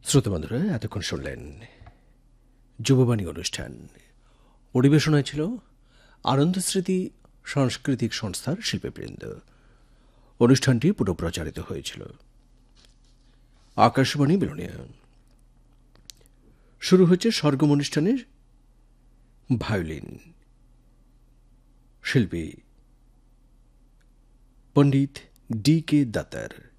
শ্রোতবন্ধুরা এতক্ষণ শুনলেন যুববাণী অনুষ্ঠান। পরিবেশনায় ছিল আনন্দ স্মৃতি সাংস্কৃতিক সংস্থার শিল্পীবৃন্দ। অনুষ্ঠানটি পুনঃপ্রচারিত হয়েছিল আকাশবাণী বিলোনিয়া। শুরু হচ্ছে সরগম অনুষ্ঠানের ভায়োলিন শিল্পী পণ্ডিত ডি কে দাতার।